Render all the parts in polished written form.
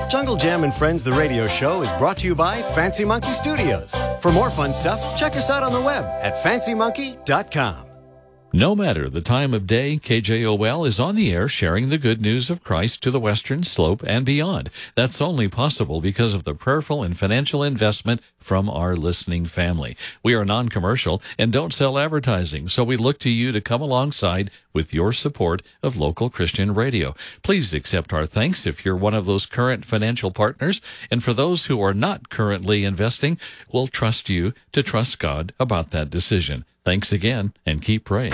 Jungle Jam and Friends, the radio show, is brought to you by Fancy Monkey Studios. For more fun stuff, check us out on the web at fancymonkey.com. No matter the time of day, KJOL is on the air sharing the good news of Christ to the Western Slope and beyond. That's only possible because of the prayerful and financial investment from our listening family. We are non-commercial and don't sell advertising, so we look to you to come alongside with your support of local Christian radio. Please accept our thanks if you're one of those current financial partners, and for those who are not currently investing, we'll trust you to trust God about that decision. Thanks again, and keep praying.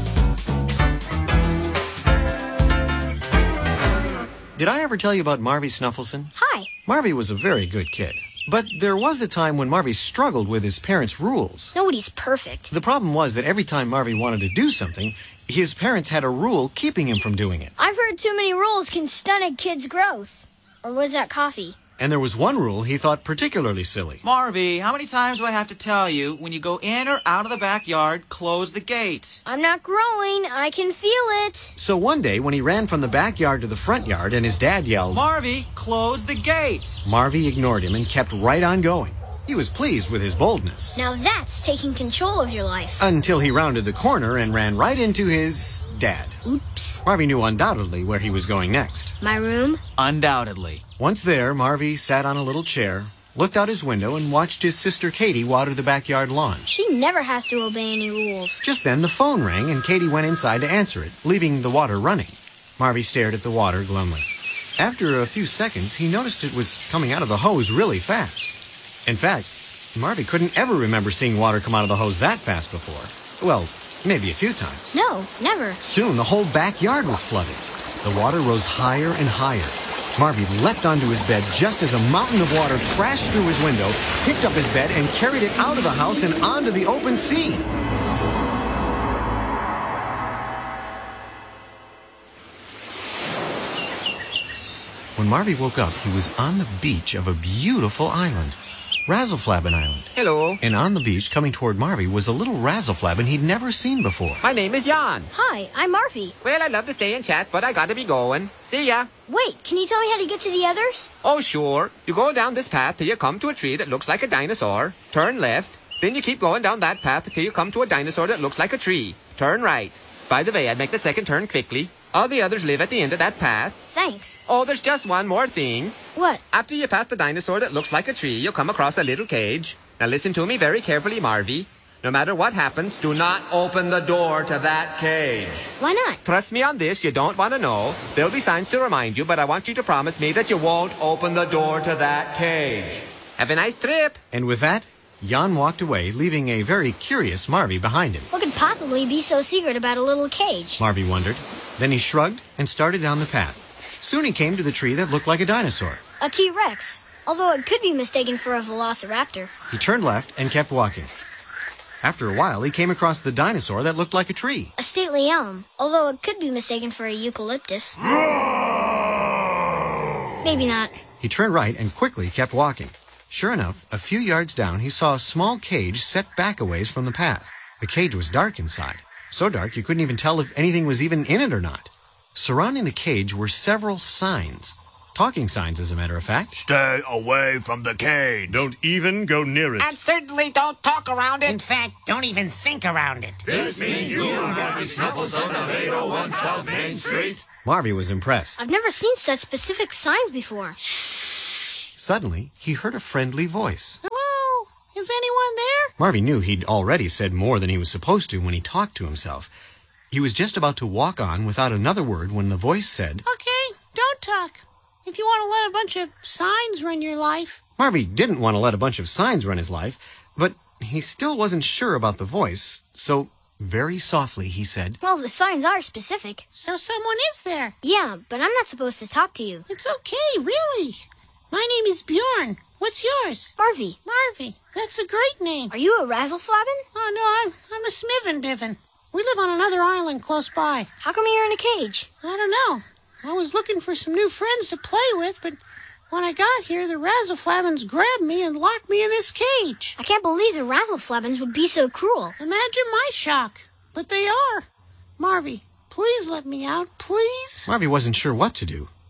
Did I ever tell you about Marvy Snuffleson? Hi. Marvy was a very good kid. But there was a time when Marvy struggled with his parents' rules. Nobody's perfect. The problem was that every time Marvy wanted to do something, his parents had a rule keeping him from doing it. I've heard too many rules can stunt a kid's growth. Or was that coffee? And there was one rule he thought particularly silly. Marvy, how many times do I have to tell you, when you go in or out of the backyard, close the gate? I'm not growing. I can feel it. So one day, when he ran from the backyard to the front yard and his dad yelled, Marvy, close the gate! Marvy ignored him and kept right on going. He was pleased with his boldness. Now that's taking control of your life. Until he rounded the corner and ran right into his dad. Oops. Marvy knew undoubtedly where he was going next. My room? Undoubtedly. Once there, Marvy sat on a little chair, looked out his window, and watched his sister Katie water the backyard lawn. She never has to obey any rules. Just then, the phone rang, and Katie went inside to answer it, leaving the water running. Marvy stared at the water glumly. After a few seconds, he noticed it was coming out of the hose really fast. In fact, Marvy couldn't ever remember seeing water come out of the hose that fast before. Well, maybe a few times. No, never. Soon, the whole backyard was flooded. The water rose higher and higher. Marvy leapt onto his bed just as a mountain of water crashed through his window, picked up his bed, and carried it out of the house and onto the open sea. When Marvy woke up, he was on the beach of a beautiful island, Razzleflabbin Island. Hello. And on the beach, coming toward Marvy, was a little Razzleflabbin he'd never seen before. My name is Jan. Hi, I'm Marvy. Well, I'd love to stay and chat, but I gotta be going. See ya. Wait, can you tell me how to get to the others? Oh, sure. You go down this path till you come to a tree that looks like a dinosaur. Turn left. Then you keep going down that path till you come to a dinosaur that looks like a tree. Turn right. By the way, I'd make the second turn quickly. All the others live at the end of that path. Thanks. Oh, there's just one more thing. What? After you pass the dinosaur that looks like a tree, you'll come across a little cage. Now listen to me very carefully, Marvy. No matter what happens, do not open the door to that cage. Why not? Trust me on this, you don't want to know. There'll be signs to remind you, but I want you to promise me that you won't open the door to that cage. Have a nice trip. And with that, Jan walked away, leaving a very curious Marvy behind him. What could possibly be so secret about a little cage? Marvy wondered. Then he shrugged and started down the path. Soon he came to the tree that looked like a dinosaur. A T-Rex. Although it could be mistaken for a velociraptor. He turned left and kept walking. After a while, he came across the dinosaur that looked like a tree. A stately elm. Although it could be mistaken for a eucalyptus. Maybe not. He turned right and quickly kept walking. Sure enough, a few yards down, he saw a small cage set back a ways from the path. The cage was dark inside. So dark you couldn't even tell if anything was even in it or not. Surrounding the cage were several signs. Talking signs, as a matter of fact. Stay away from the cage. Don't even go near it. And certainly don't talk around it. In fact, don't even think around it. This means you are Marvy Snuffleson of 801 South Main Street. Marvy was impressed. I've never seen such specific signs before. Suddenly, he heard a friendly voice. Hello? Is anyone there? Marvy knew he'd already said more than he was supposed to when he talked to himself. He was just about to walk on without another word when the voice said, Okay, don't talk. If you want to let a bunch of signs run your life. Marvy didn't want to let a bunch of signs run his life, but he still wasn't sure about the voice, so very softly he said, Well, the signs are specific. So someone is there. Yeah, but I'm not supposed to talk to you. It's okay, really. My name is Bjorn. What's yours? Marvy. Marvy. That's a great name. Are you a Razzleflabbin? Oh, no, I'm a Smiven Bivin. We live on another island close by. How come you're in a cage? I don't know. I was looking for some new friends to play with, but when I got here, the Razzleflabbins grabbed me and locked me in this cage. I can't believe the Razzleflabbins would be so cruel. Imagine my shock. But they are. Marvy, please let me out, please. Marvy wasn't sure what to do.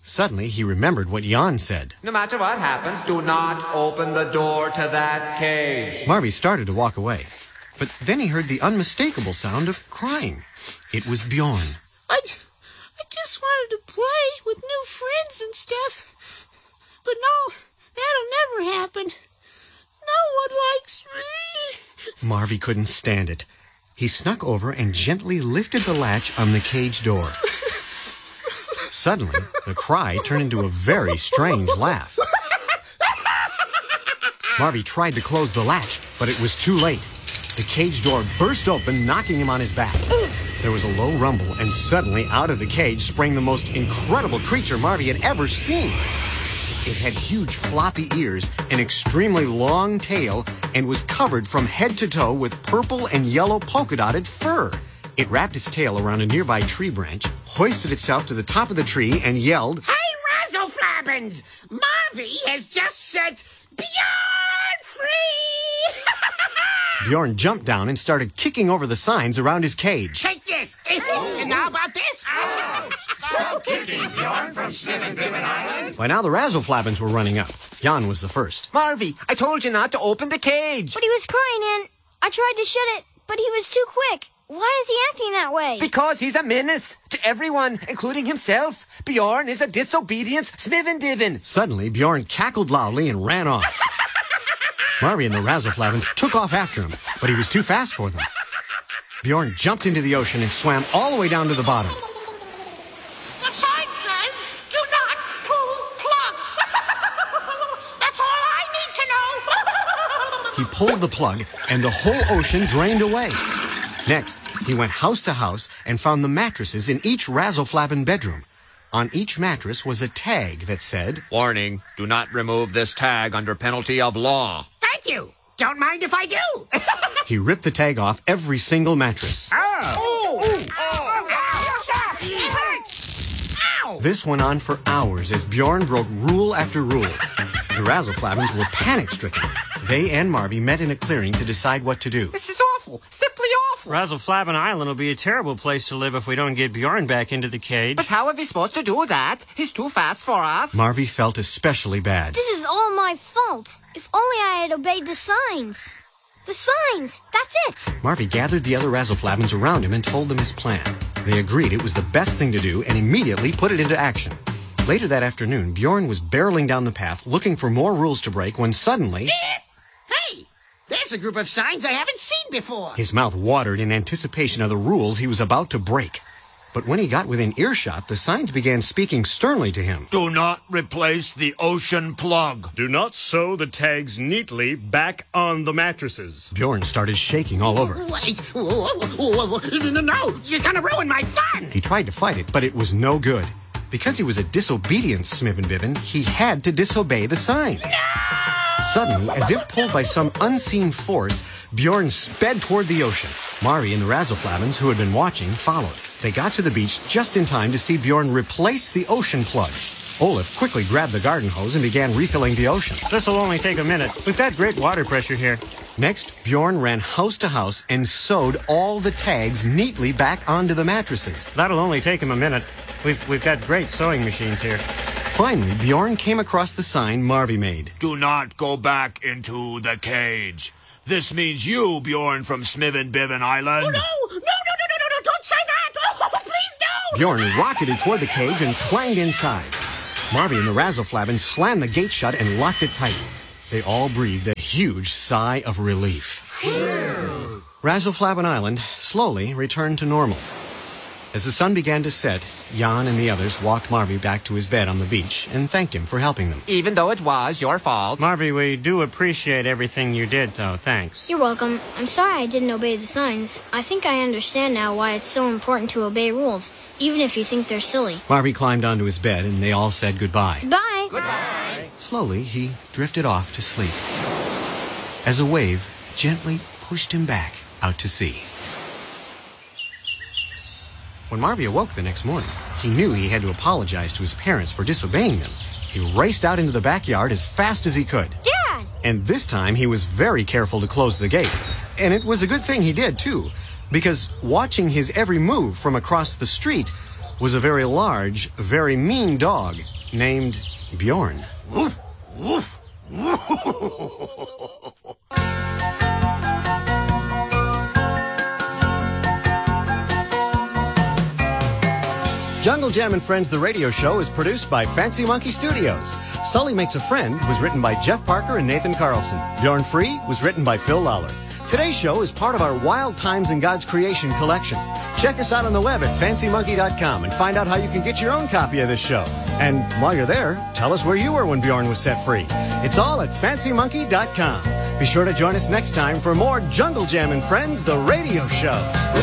Suddenly, he remembered what Jan said. No matter what happens, do not open the door to that cage. Marvy started to walk away, but then he heard the unmistakable sound of crying. It was Bjorn. I just wanted to play with new friends and stuff. But no, that'll never happen. No one likes me. Marvy couldn't stand it. He snuck over and gently lifted the latch on the cage door. Suddenly, the cry turned into a very strange laugh. Marvy tried to close the latch, but it was too late. The cage door burst open, knocking him on his back. There was a low rumble, and suddenly out of the cage sprang the most incredible creature Marvy had ever seen. It had huge floppy ears, an extremely long tail, and was covered from head to toe with purple and yellow polka-dotted fur. It wrapped its tail around a nearby tree branch, hoisted itself to the top of the tree, and yelled, Hey, Razzle-Flabbins! Marvy has just set Bjorn free! Bjorn jumped down and started kicking over the signs around his cage. Take this! And now about this? Stop kicking, Bjorn from Sniven Biven Island. By now, the Razzle-Flabbins were running up. Jan was the first. Marvy, I told you not to open the cage. But he was crying, and I tried to shut it, but he was too quick. Why is he acting that way? Because he's a menace to everyone, including himself. Bjorn is a disobedient Sniven Biven. Suddenly, Bjorn cackled loudly and ran off. Marvy and the Razzle-Flabbins took off after him, but he was too fast for them. Bjorn jumped into the ocean and swam all the way down to the bottom. The sign says, do not pull plug. That's all I need to know. He pulled the plug, and the whole ocean drained away. Next, he went house to house and found the mattresses in each Razzle-Flabbin bedroom. On each mattress was a tag that said, Warning, do not remove this tag under penalty of law. Thank you. Don't mind if I do. He ripped the tag off every single mattress. Oh! It hurts! Ow! This went on for hours as Bjorn broke rule after rule. The Razzle-Flabbins were panic-stricken. They and Marvy met in a clearing to decide what to do. This is awful. Simply awful. Razzle-Flabbin Island will be a terrible place to live if we don't get Bjorn back into the cage. But how are we supposed to do that? He's too fast for us. Marvy felt especially bad. This is all my fault. If only I had obeyed the signs. The signs! That's it! Marvy gathered the other Razzle-Flabbins around him and told them his plan. They agreed it was the best thing to do and immediately put it into action. Later that afternoon, Bjorn was barreling down the path looking for more rules to break when suddenly... Hey! There's a group of signs I haven't seen before. His mouth watered in anticipation of the rules he was about to break. But when he got within earshot, the signs began speaking sternly to him. Do not replace the ocean plug. Do not sew the tags neatly back on the mattresses. Bjorn started shaking all over. Wait. No, you're gonna ruin my fun. He tried to fight it, but it was no good. Because he was a disobedient Sniven Biven, he had to disobey the signs. Suddenly, as if pulled by some unseen force, Bjorn sped toward the ocean. Marvy and the Razzle-Flabbins, who had been watching, followed. They got to the beach just in time to see Bjorn replace the ocean plug. Olaf quickly grabbed the garden hose and began refilling the ocean. This'll only take a minute. We've got great water pressure here. Next, Bjorn ran house to house and sewed all the tags neatly back onto the mattresses. That'll only take him a minute. We've got great sewing machines here. Finally, Bjorn came across the sign Marvy made. Do not go back into the cage. This means you, Bjorn from Sniven Biven Island. Oh, no, don't say that. Oh, please don't. Bjorn rocketed toward the cage and clanged inside. Marvy and the Razzle-Flabbins slammed the gate shut and locked it tight. They all breathed a huge sigh of relief. Razzle-Flabbin Island slowly returned to normal. As the sun began to set, Jan and the others walked Marvy back to his bed on the beach and thanked him for helping them. Even though it was your fault. Marvy, we do appreciate everything you did, though. Thanks. You're welcome. I'm sorry I didn't obey the signs. I think I understand now why it's so important to obey rules, even if you think they're silly. Marvy climbed onto his bed and they all said goodbye. Bye. Goodbye. Slowly, he drifted off to sleep as a wave gently pushed him back out to sea. When Marvy awoke the next morning, he knew he had to apologize to his parents for disobeying them. He raced out into the backyard as fast as he could. Dad! And this time he was very careful to close the gate. And it was a good thing he did, too, because watching his every move from across the street, was a very large, very mean dog named Bjorn. Woof, woof, woof. Jungle Jam and Friends, the radio show, is produced by Fancy Monkey Studios. Sully Makes a Friend was written by Jeff Parker and Nathan Carlson. Bjorn Free was written by Phil Lawler. Today's show is part of our Wild Times in God's Creation collection. Check us out on the web at fancymonkey.com and find out how you can get your own copy of this show. And while you're there, tell us where you were when Bjorn was set free. It's all at fancymonkey.com. Be sure to join us next time for more Jungle Jam and Friends, the radio show.